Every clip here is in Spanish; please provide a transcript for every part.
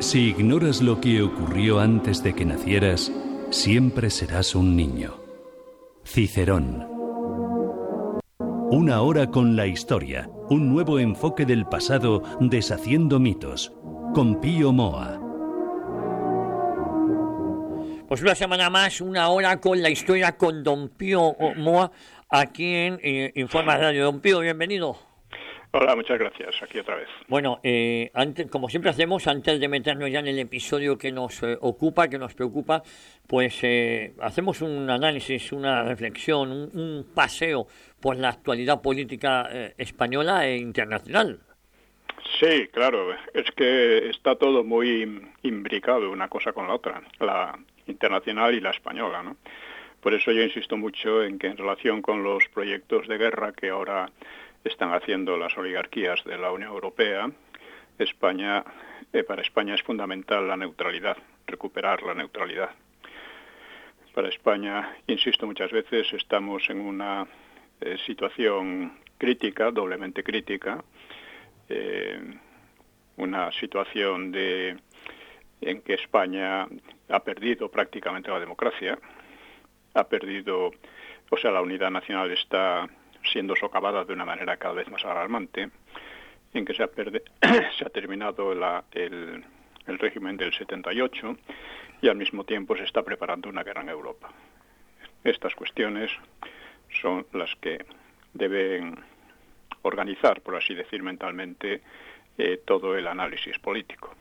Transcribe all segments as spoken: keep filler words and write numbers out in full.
Si ignoras lo que ocurrió antes de que nacieras, siempre serás un niño. Cicerón. Una hora con la historia, un nuevo enfoque del pasado deshaciendo mitos, con Pío Moa. Pues una semana más, una hora con la historia con don Pío Moa, aquí en eh, Informa Radio. Don Pío, bienvenido. Hola, muchas gracias. Aquí otra vez. Bueno, eh, antes, como siempre hacemos, antes de meternos ya en el episodio que nos eh, ocupa, que nos preocupa, pues eh, hacemos un análisis, una reflexión, un, un paseo por la actualidad política eh, española e internacional. Sí, claro. Es que está todo muy imbricado una cosa con la otra, la internacional y la española, ¿no? Por eso yo insisto mucho en que en relación con los proyectos de guerra que ahora están haciendo las oligarquías de la Unión Europea, España, eh, para España es fundamental la neutralidad, recuperar la neutralidad. Para España, insisto muchas veces, estamos en una eh, situación crítica, doblemente crítica, eh, una situación de en que España ha perdido prácticamente la democracia, ha perdido, o sea, la unidad nacional está siendo socavada de una manera cada vez más alarmante, en que se ha, perde, se ha terminado la, el, el régimen del setenta y ocho y al mismo tiempo se está preparando una guerra en Europa. Estas cuestiones son las que deben organizar, por así decir, mentalmente eh, todo el análisis político.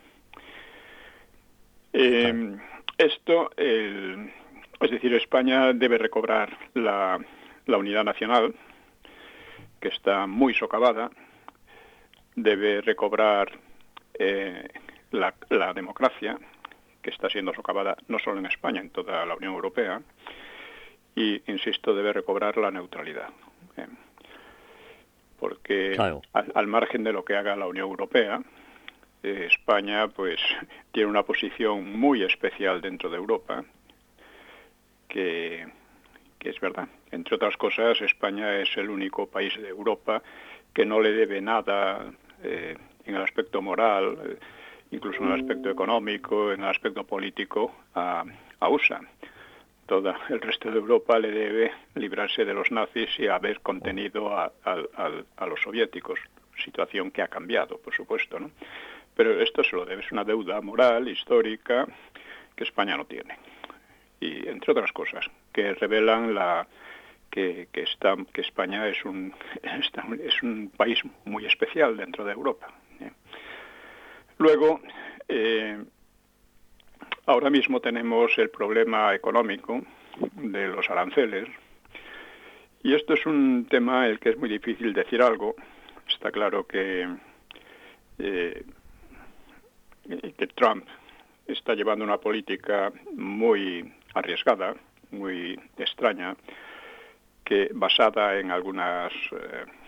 Eh, esto, el, es decir, España debe recobrar la, la unidad nacional, que está muy socavada, debe recobrar eh, la, la democracia, que está siendo socavada no solo en España, en toda la Unión Europea, y, insisto, debe recobrar la neutralidad. Eh, porque claro, al, al margen de lo que haga la Unión Europea, eh, España pues tiene una posición muy especial dentro de Europa, que... que es verdad. Entre otras cosas, España es el único país de Europa que no le debe nada eh, en el aspecto moral, eh, incluso en el aspecto económico, en el aspecto político, a, a U S A. Todo el resto de Europa le debe librarse de los nazis y haber contenido a, a, a, a los soviéticos, situación que ha cambiado, por supuesto, ¿no? Pero esto se lo debe, es una deuda moral, histórica, que España no tiene. Y entre otras cosas que revelan la que, que está que España es un está, es un país muy especial dentro de Europa. ¿eh? Luego, eh, ahora mismo tenemos el problema económico de los aranceles, y esto es un tema en el que es muy difícil decir algo. Está claro que eh, que Trump está llevando una política muy arriesgada, muy extraña, que basada en algunas eh,